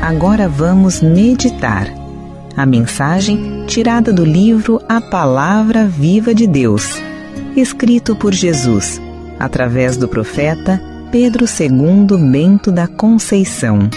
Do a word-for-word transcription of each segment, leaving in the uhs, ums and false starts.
Agora vamos meditar. A mensagem tirada do livro A Palavra Viva de Deus, escrito por Jesus, através do profeta Pedro segundo Bento da Conceição.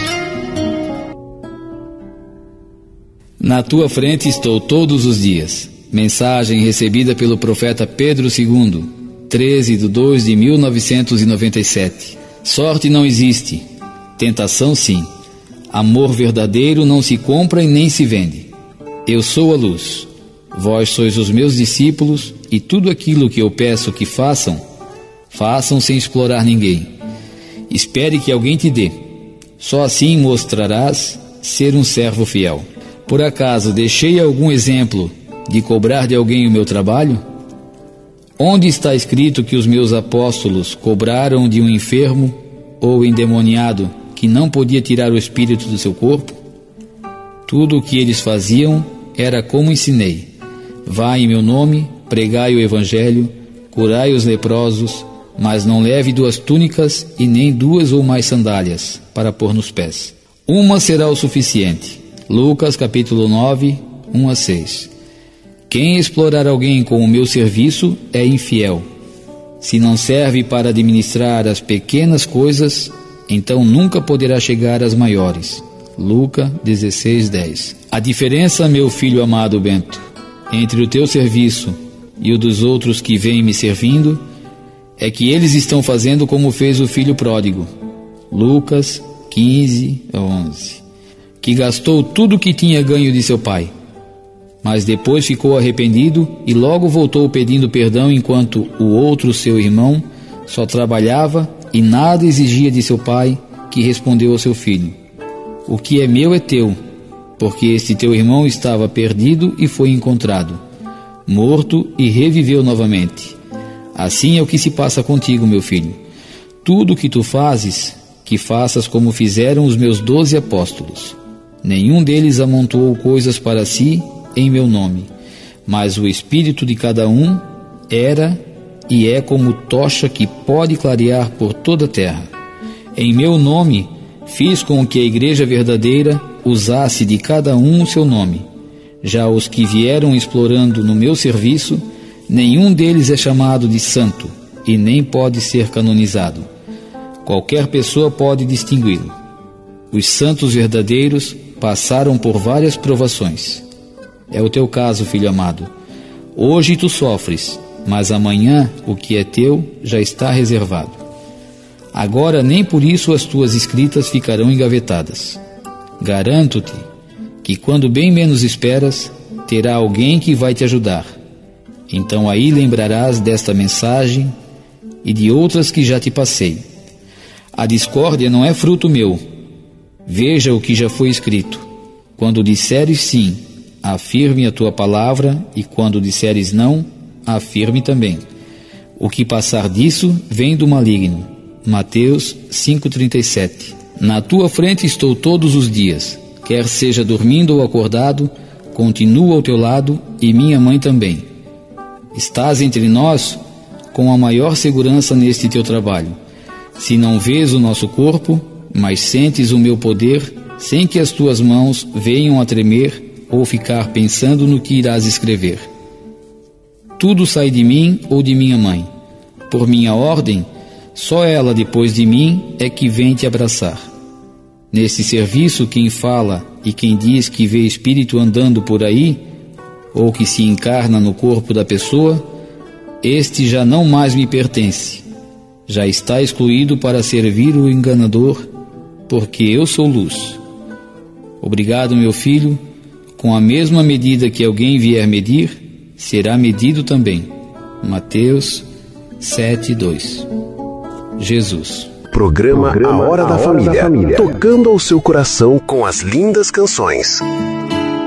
Na tua frente estou todos os dias. Mensagem recebida pelo profeta Pedro segundo, treze de dois de mil novecentos e noventa e sete. Sorte não existe, tentação sim. Amor verdadeiro não se compra e nem se vende. Eu sou a luz. Vós sois os meus discípulos, e tudo aquilo que eu peço que façam, façam sem explorar ninguém. Espere que alguém te dê. Só assim mostrarás ser um servo fiel. Por acaso deixei algum exemplo de cobrar de alguém o meu trabalho? Onde está escrito que os meus apóstolos cobraram de um enfermo ou endemoniado que não podia tirar o espírito do seu corpo? Tudo o que eles faziam era como ensinei. Vá em meu nome, pregai o evangelho, curai os leprosos, mas não leve duas túnicas e nem duas ou mais sandálias para pôr nos pés. Uma será o suficiente. Lucas capítulo nove, um a seis. Quem explorar alguém com o meu serviço é infiel. Se não serve para administrar as pequenas coisas, então nunca poderá chegar às maiores. Lucas dezesseis, dez. A diferença, meu filho amado Bento, entre o teu serviço e o dos outros que vêm me servindo, é que eles estão fazendo como fez o filho pródigo. Lucas quinze, onze. Que gastou tudo o que tinha ganho de seu pai, mas depois ficou arrependido e logo voltou pedindo perdão, enquanto o outro, seu irmão, só trabalhava e nada exigia de seu pai, que respondeu ao seu filho: o que é meu é teu, porque este teu irmão estava perdido e foi encontrado, morto e reviveu novamente. Assim é o que se passa contigo, meu filho. Tudo o que tu fazes, que faças como fizeram os meus doze apóstolos. Nenhum deles amontoou coisas para si em meu nome, mas o espírito de cada um era e é como tocha que pode clarear por toda a terra. Em meu nome fiz com que a igreja verdadeira usasse de cada um o seu nome. Já os que vieram explorando no meu serviço, nenhum deles é chamado de santo e nem pode ser canonizado. Qualquer pessoa pode distingui-lo. Os santos verdadeiros passaram por várias provações. É o teu caso, filho amado. Hoje tu sofres, mas amanhã o que é teu já está reservado. Agora nem por isso as tuas escritas ficarão engavetadas. Garanto-te que quando bem menos esperas, terá alguém que vai te ajudar. Então aí lembrarás desta mensagem e de outras que já te passei. A discórdia não é fruto meu. Veja o que já foi escrito. Quando disseres sim, afirme a tua palavra, e quando disseres não, afirme também. O que passar disso vem do maligno. Mateus cinco, trinta e sete. Na tua frente estou todos os dias, quer seja dormindo ou acordado, continuo ao teu lado, e minha mãe também. Estás entre nós com a maior segurança neste teu trabalho. Se não vês o nosso corpo, mas sentes o meu poder, sem que as tuas mãos venham a tremer ou ficar pensando no que irás escrever. Tudo sai de mim ou de minha mãe. Por minha ordem, só ela depois de mim é que vem te abraçar. Nesse serviço, quem fala e quem diz que vê espírito andando por aí, ou que se encarna no corpo da pessoa, este já não mais me pertence. Já está excluído para servir o enganador, porque eu sou luz. Obrigado, meu filho. Com a mesma medida que alguém vier medir, será medido também. Mateus sete, dois. Jesus. Programa, Programa A Hora, da, a Hora Família, da Família, tocando ao seu coração com as lindas canções.